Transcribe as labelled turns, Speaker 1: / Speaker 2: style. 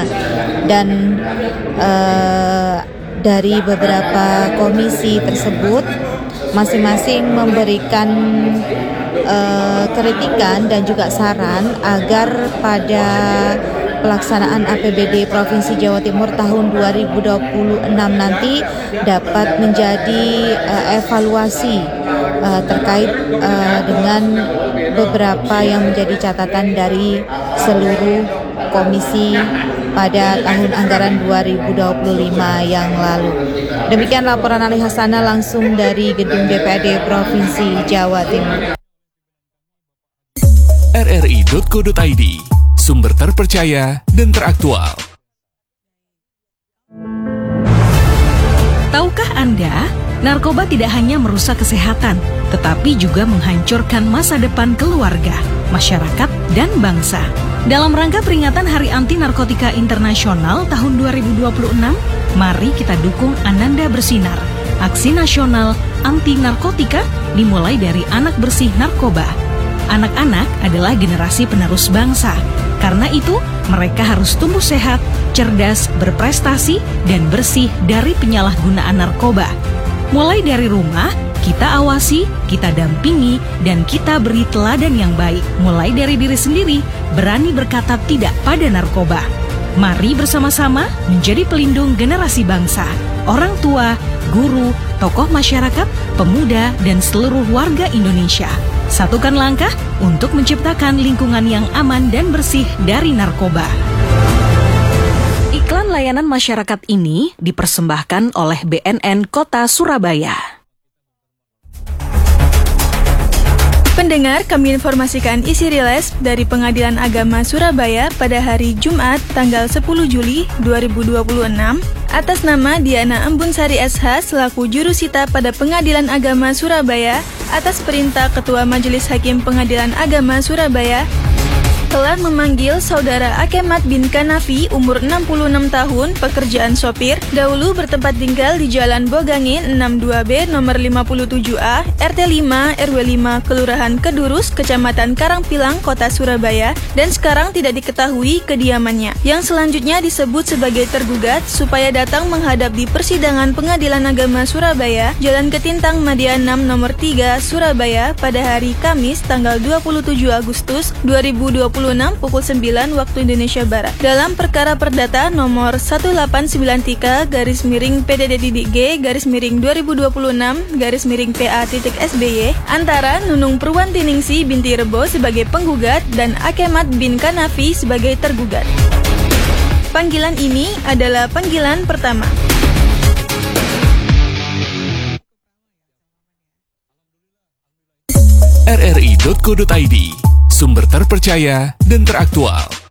Speaker 1: pemeriksaan. Dan dari beberapa komisi tersebut masing-masing memberikan kritikan dan juga saran agar pada pelaksanaan APBD Provinsi Jawa Timur tahun 2026 nanti dapat menjadi evaluasi terkait dengan beberapa yang menjadi catatan dari seluruh komisi pada tahun anggaran 2025 yang lalu. Demikian laporan Ali Hasanah langsung dari Gedung DPRD Provinsi Jawa Timur.
Speaker 2: rri.co.id, sumber terpercaya dan teraktual.
Speaker 3: Tahukah Anda, narkoba tidak hanya merusak kesehatan, tetapi juga menghancurkan masa depan keluarga, masyarakat, dan bangsa. Dalam rangka peringatan Hari Anti Narkotika Internasional tahun 2026, mari kita dukung Ananda Bersinar, aksi nasional anti narkotika dimulai dari anak bersih narkoba. Anak-anak adalah generasi penerus bangsa. Karena itu, mereka harus tumbuh sehat, cerdas, berprestasi, dan bersih dari penyalahgunaan narkoba. Mulai dari rumah, kita awasi, kita dampingi, dan kita beri teladan yang baik. Mulai dari diri sendiri, berani berkata tidak pada narkoba. Mari bersama-sama menjadi pelindung generasi bangsa, orang tua, guru, tokoh masyarakat, pemuda, dan seluruh warga Indonesia. Satukan langkah untuk menciptakan lingkungan yang aman dan bersih dari narkoba. Iklan layanan masyarakat ini dipersembahkan oleh BNN Kota Surabaya.
Speaker 4: Pendengar, kami informasikan isi rilis dari Pengadilan Agama Surabaya pada hari Jumat tanggal 10 Juli 2026 atas nama Diana Embunsari SH selaku jurusita pada Pengadilan Agama Surabaya atas perintah Ketua Majelis Hakim Pengadilan Agama Surabaya telah memanggil Saudara Akemat bin Kanafi umur 66 tahun, pekerjaan sopir, dahulu bertempat tinggal di Jalan Bogangin 62B nomor 57A, RT 5, RW 5, Kelurahan Kedurus, Kecamatan Karangpilang, Kota Surabaya, dan sekarang tidak diketahui kediamannya. Yang selanjutnya disebut sebagai tergugat supaya datang menghadap di persidangan Pengadilan Agama Surabaya, Jalan Ketintang Madia 6 nomor 3, Surabaya pada hari Kamis tanggal 27 Agustus 2026 pukul 9 waktu Indonesia Barat dalam perkara perdata nomor 1893-PDDG-2026-PA.SBY antara Nunung Purwantiningsi binti Rebo sebagai penggugat dan Akemat bin Kanafi sebagai tergugat. Panggilan ini adalah panggilan pertama.
Speaker 2: rri.co.id, sumber terpercaya dan teraktual.